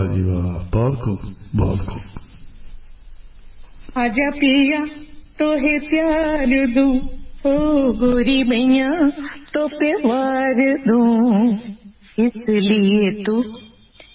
जी वाह, बहुत खूब, बहुत खूब। आजा पिया तो है प्यार दूं, ओ गोरी मैया तो प्यार दूं, इसलिए तू